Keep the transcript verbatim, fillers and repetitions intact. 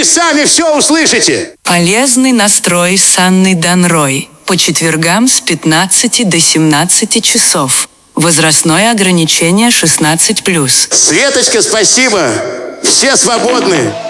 сами все услышите. Полезный настрой с Анной Данрой. По четвергам с пятнадцати до семнадцати часов. Возрастное ограничение шестнадцать плюс. Светочка, спасибо. Все свободны.